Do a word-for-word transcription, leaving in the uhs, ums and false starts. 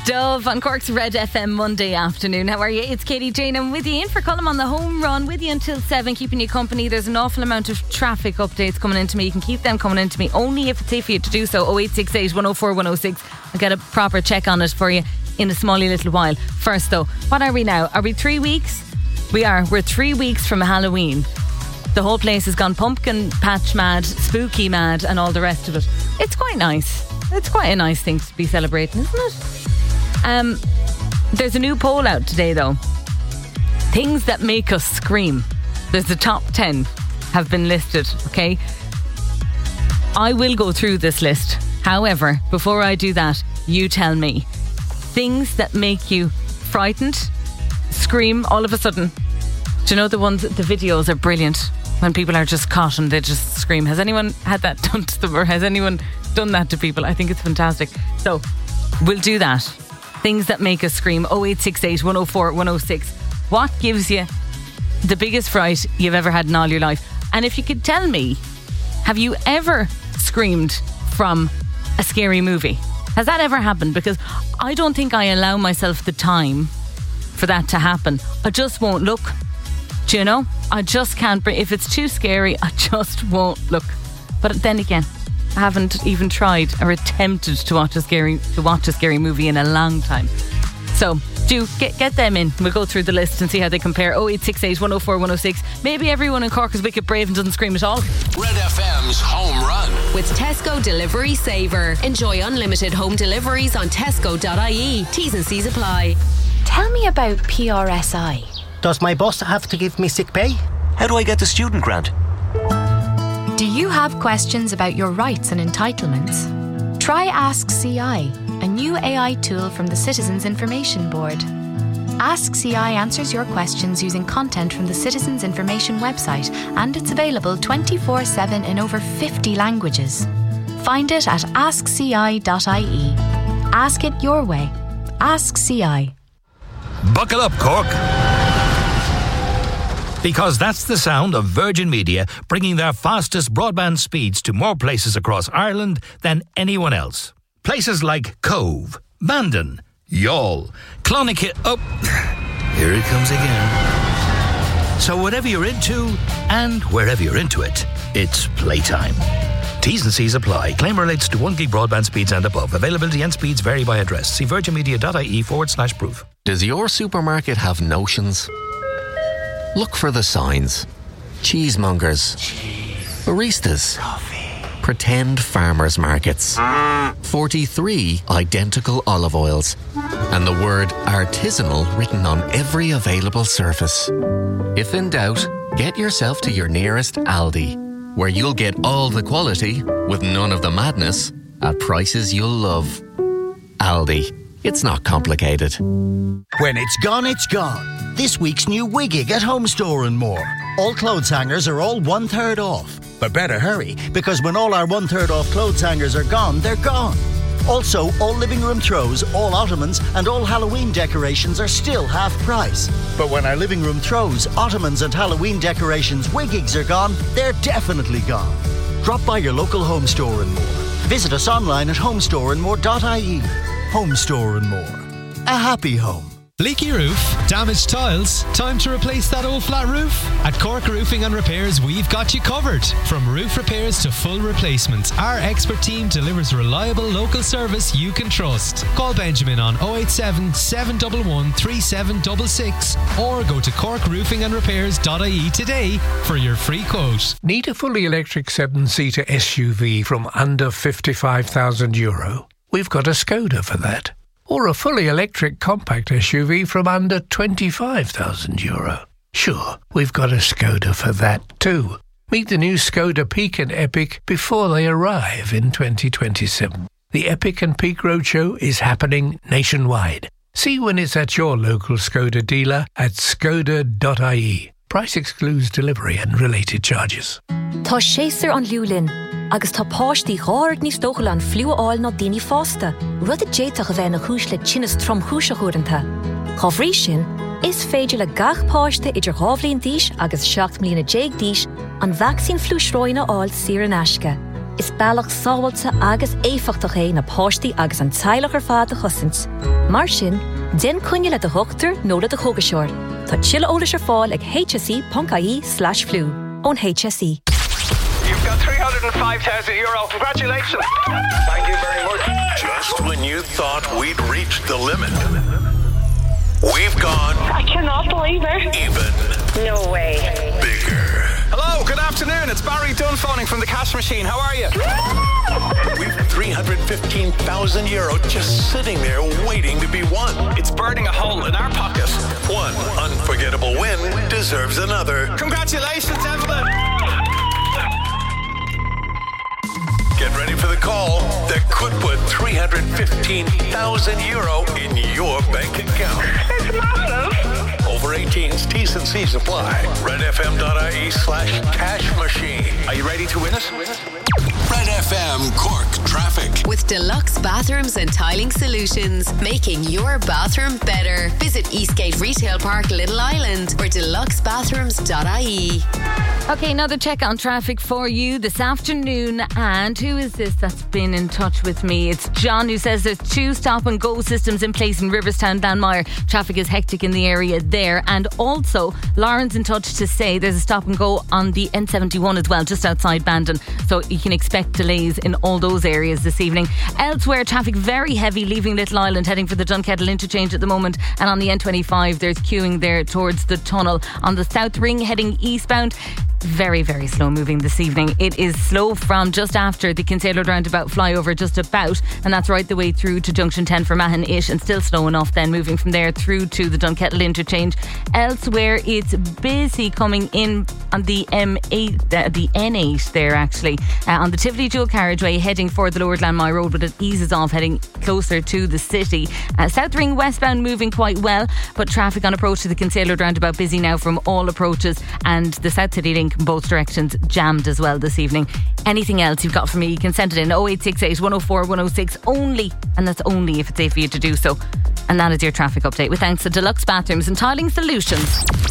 Dove on Cork's Red F M Monday afternoon. How are you? It's Katie Jane. I'm with you in for Colm on the home run, with you until seven, keeping you company. There's an awful amount of traffic updates coming into me. You can keep them coming into me only if it's safe for you to do so. oh eight six eight, one oh four, one oh six. I'll get a proper check on it for you in a smally little while. First though, what are we now? Are we three weeks? We are. We're three weeks from Halloween. The whole place has gone pumpkin patch mad, spooky mad, and all the rest of it. It's quite nice. It's quite a nice thing to be celebrating, isn't it? Um, there's a new poll out today, though. Things that make us scream. There's the top ten have been listed, okay? I will go through this list. However, before I do that, you tell me. Things that make you frightened, scream all of a sudden. Do you know the ones, the videos are brilliant when people are just caught and they just scream. Has anyone had that done to them, or has anyone done that to people? I think it's fantastic. So, we'll do that. Things that make us scream. oh eight six eight, one oh four, one oh six. What gives you the biggest fright you've ever had in all your life? And if you could tell me, have you ever screamed from a scary movie? Has that ever happened? Because I don't think I allow myself the time for that to happen. I just won't look. Do you know? I just can't bring. If it's too scary, I just won't look. But then again, I haven't even tried or attempted to watch a scary to watch a scary movie in a long time. So do get get them in. We'll go through the list and see how they compare. oh eight six eight, one oh four, one oh six. Maybe everyone in Cork is wicked brave and doesn't scream at all. Red F M's Home Run with Tesco Delivery Saver. Enjoy unlimited home deliveries on tesco dot I E. T's and C's apply. Tell me about P R S I. Does my boss have to give me sick pay? How do I get the student grant? Do you have questions about your rights and entitlements? Try Ask C I, a new A I tool from the Citizens Information Board. Ask C I answers your questions using content from the Citizens Information website, and it's available twenty-four seven in over fifty languages. Find it at ask c i dot I E. Ask it your way. Ask C I. Buckle up, Cork. Because that's the sound of Virgin Media bringing their fastest broadband speeds to more places across Ireland than anyone else. Places like Cove, Bandon, Youghal, Clonakilty. Oh, here it comes again. So whatever you're into and wherever you're into it, it's playtime. T's and C's apply. Claim relates to one gig broadband speeds and above. Availability and speeds vary by address. See virginmedia dot I E forward slash proof. Does your supermarket have notions? Look for the signs. Cheesemongers. Baristas. Coffee. Pretend farmers markets. forty-three identical olive oils. And the word artisanal written on every available surface. If in doubt, get yourself to your nearest Aldi, where you'll get all the quality with none of the madness at prices you'll love. Aldi. It's not complicated. When it's gone, it's gone. This week's new Wiggig at Home Store and More. All clothes hangers are all one third off. But better hurry, because when all our one third off clothes hangers are gone, they're gone. Also, all living room throws, all ottomans and all Halloween decorations are still half price. But when our living room throws, ottomans and Halloween decorations Wiggigs are gone, they're definitely gone. Drop by your local Home Store and More. Visit us online at home store and more dot I E. Home Store and More. A happy home. Leaky roof? Damaged tiles? Time to replace that old flat roof? At Cork Roofing and Repairs, we've got you covered. From roof repairs to full replacements, our expert team delivers reliable local service you can trust. Call Benjamin on oh eight seven, seven one one, three seven six six or go to cork roofing and repairs dot I E today for your free quote. Need a fully electric seven-seater S U V from under fifty-five thousand euro? We've got a Skoda for that. Or a fully electric compact S U V from under twenty-five thousand euro. Sure, we've got a Skoda for that too. Meet the new Skoda Peak and Epic before they arrive in twenty twenty-seven. The Epic and Peak Roadshow is happening nationwide. See when it's at your local Skoda dealer at skoda dot I E. Price excludes delivery and related charges. Tá séasar an liúlin, agus tá páistí ghard níos dóchal an fliúáil na daoine fásta. Rud a déitach a bheith na chúis le tinnas trom chúise chuiranta. Chá bhrí sin, is féidir le gach páiste idir ghabhlíon díos agus seacht mbliana déag díos an vaccín flúisróine áil sír an aisce. is bailach sábhailte agus éifeachtach é na páistí agus an teilech ar fád a chosint. Mar sin, den cúine le de hoachtar nó le de chogaseoir. Tá tuilleadh eolais ar fáil ag hse.ie slash flu ón H S E. You've got three hundred five thousand euro. Congratulations. Thank you very much. Just when you thought we'd reached the limit, we've gone... I cannot believe it. Even... No way. Bigger. Hello, good afternoon. It's Barry Dunn phoning from the cash machine. How are you? We've three hundred fifteen thousand euro just sitting there waiting to be won. It's burning a hole in our pocket. One unforgettable win deserves another. Congratulations, Evelyn. Get ready for the call that could put three hundred fifteen thousand euro in your bank account. It's massive. Over eighteens, T's and C's apply. redfm.ie slash cash machine. Are you ready to win it? Red F M Cork Traffic. With Deluxe Bathrooms and Tiling Solutions, making your bathroom better. Visit Eastgate Retail Park, Little Island, or deluxe bathrooms dot I E. Okay, another check on traffic for you this afternoon. And who is this that's been in touch with me? It's John, who says there's two stop and go systems in place in Riverstown, Glanmire. Traffic is hectic in the area there. And also, Lauren's in touch to say there's a stop and go on the N seventy-one as well, just outside Bandon. So you can expect delays in all those areas this evening. Elsewhere, traffic very heavy leaving Little Island, heading for the Dunkettle interchange at the moment. And on the N twenty-five, there's queuing there towards the tunnel. On the South Ring, heading eastbound, very, very slow moving this evening. It is slow from just after the Kinsale roundabout flyover, just about, and that's right the way through to Junction ten for Mahon-ish, and still slow enough then moving from there through to the Dunkettle interchange. Elsewhere, it's busy coming in on the M eight, uh, the N eight there actually, uh, on the Tivoli dual carriageway heading for the Lower Glanmire Road, but it eases off heading closer to the city. Uh, South Ring westbound moving quite well, but traffic on approach to the Kinsale roundabout busy now from all approaches, and the South City Link in both directions jammed as well this evening. Anything else you've got for me, you can send it in oh eight six eight, one oh four, one oh six only, and that's only if it's safe for you to do so. And that is your traffic update with thanks to Deluxe Bathrooms and Tiling Solutions.